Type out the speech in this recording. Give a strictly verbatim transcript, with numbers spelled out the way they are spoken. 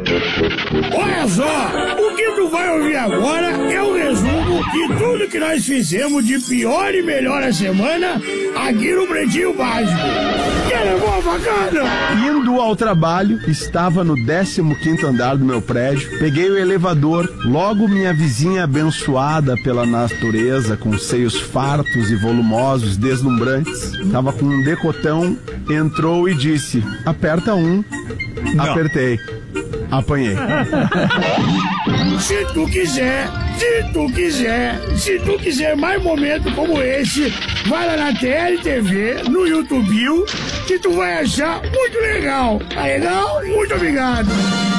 Olha só, o que tu vai ouvir agora é o resumo de tudo que nós fizemos de pior e melhor a semana aqui no Pretinho Básico. Que levou bacana? Indo ao trabalho, estava no décimo quinto andar do meu prédio, peguei o elevador, logo minha vizinha abençoada pela natureza, com seios fartos e volumosos, deslumbrantes, estava com um decotão, entrou e disse, aperta um, Não. apertei. Apanhei. Se tu quiser, se tu quiser, se tu quiser mais momentos como esse, vai lá na T L T V, no YouTube, que tu vai achar muito legal. Tá legal? Muito obrigado.